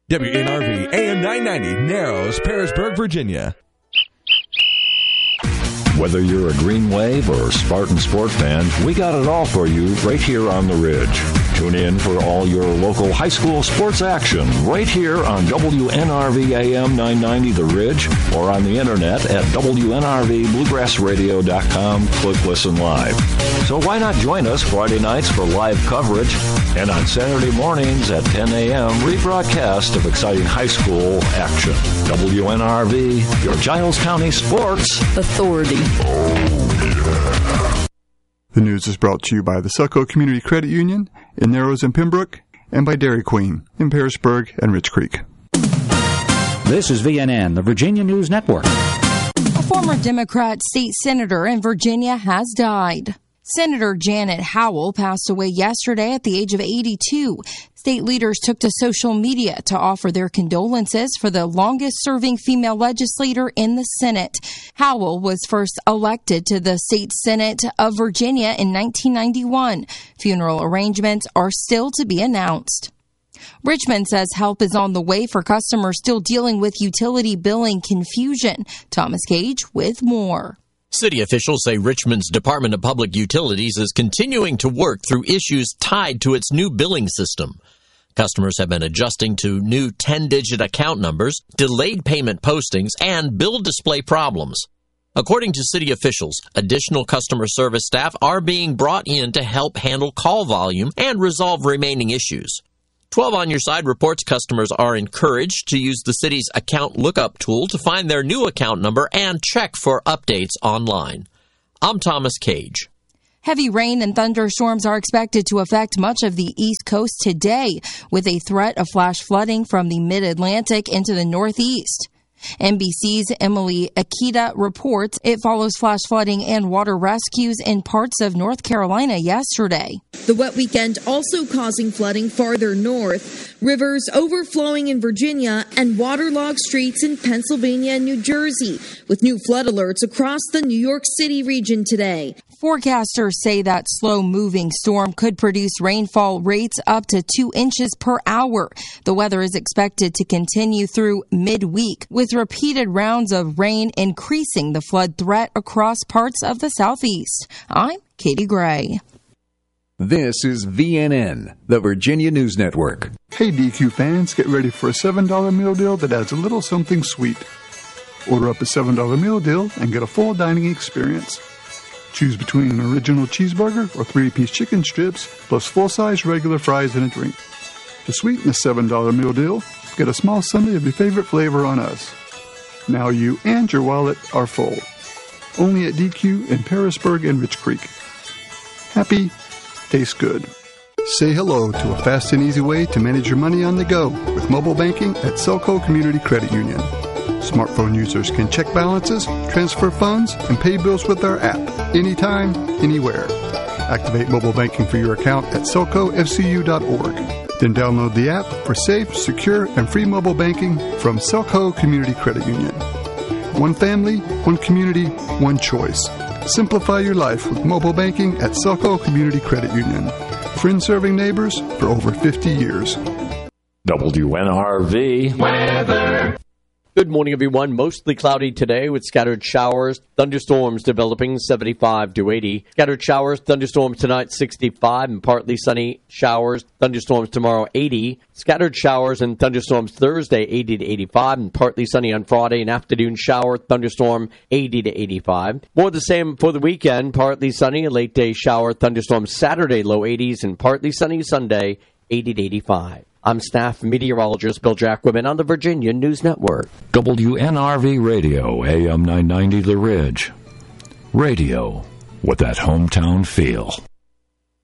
WNRV AM 990, Narrows, Parisburg, Virginia. Whether you're a Green Wave or Spartan Sport fan, we got it all for you right here on the Ridge. Tune in for all your local high school sports action right here on WNRV AM 990 The Ridge or on the internet at WNRVBluegrassRadio.com. Click Listen Live. So why not join us Friday nights for live coverage and on Saturday mornings at 10 a.m. rebroadcast of exciting high school action. WNRV, your Giles County Sports Authority. The news is brought to you by the Selco Community Credit Union in Narrows and Pembroke and by Dairy Queen in Parisburg and Rich Creek. This is VNN, the Virginia News Network. A former Democrat state senator in Virginia has died. Senator Janet Howell passed away yesterday at the age of 82. State leaders took to social media to offer their condolences for the longest-serving female legislator in the Senate. Howell was first elected to the State Senate of Virginia in 1991. Funeral arrangements are still to be announced. Richmond says help is on the way for customers still dealing with utility billing confusion. Thomas Cage with more. City officials say Richmond's Department of Public Utilities is continuing to work through issues tied to its new billing system. Customers have been adjusting to new 10-digit account numbers, delayed payment postings, and bill display problems. According to city officials, additional customer service staff are being brought in to help handle call volume and resolve remaining issues. 12 on Your Side reports customers are encouraged to use the city's account lookup tool to find their new account number and check for updates online. I'm Thomas Cage. Heavy rain and thunderstorms are expected to affect much of the East Coast today, with a threat of flash flooding from the mid-Atlantic into the Northeast. NBC's Emily Akita reports it follows flash flooding and water rescues in parts of North Carolina yesterday. The wet weekend also causing flooding farther north, rivers overflowing in Virginia, and waterlogged streets in Pennsylvania and New Jersey, with new flood alerts across the New York City region today. Forecasters say that slow-moving storm could produce rainfall rates up to 2 inches per hour. The weather is expected to continue through midweek, with repeated rounds of rain increasing the flood threat across parts of the southeast. I'm Katie Gray. This is VNN, the Virginia News Network. Hey DQ fans, get ready for a $7 meal deal that adds a little something sweet. Order up a $7 meal deal and get a full dining experience. Choose between an original cheeseburger or 3-piece chicken strips, plus full-size regular fries and a drink. To sweeten the $7 meal deal, get a small sundae of your favorite flavor on us. Now you and your wallet are full. Only at DQ in Parisburg and Rich Creek. Happy, tastes good. Say hello to a fast and easy way to manage your money on the go with mobile banking at Selco Community Credit Union. Smartphone users can check balances, transfer funds, and pay bills with our app anytime, anywhere. Activate mobile banking for your account at selcofcu.org. Then download the app for safe, secure, and free mobile banking from Selco Community Credit Union. One family, one community, one choice. Simplify your life with mobile banking at Selco Community Credit Union. Friends serving neighbors for over 50 years. WNRV weather. Good morning, everyone. Mostly cloudy today with scattered showers, thunderstorms developing 75 to 80. Scattered showers, thunderstorms tonight 65 and partly sunny showers, thunderstorms tomorrow 80. Scattered showers and thunderstorms Thursday 80 to 85 and partly sunny on Friday. An afternoon shower, thunderstorm 80 to 85. More the same for the weekend. Partly sunny, a late day shower, thunderstorm Saturday low 80s and partly sunny Sunday 80 to 85. I'm staff meteorologist Bill Jacquemin on the Virginia News Network. WNRV Radio, AM 990 The Ridge. Radio with that hometown feel.